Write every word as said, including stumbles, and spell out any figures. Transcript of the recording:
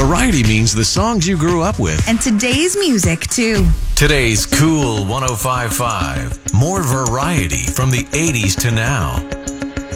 Variety means the songs you grew up with. And today's music, too. Today's Cool one oh five point five. More variety from the eighties to now.